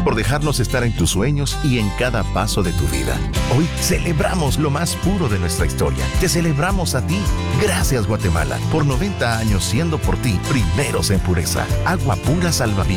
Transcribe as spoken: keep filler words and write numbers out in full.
por dejarnos estar en tus sueños y en cada paso de tu vida. Hoy celebramos lo más puro de nuestra historia. Te celebramos a ti. Gracias, Guatemala, por noventa años siendo por ti primeros en pureza. Agua pura salvavidas.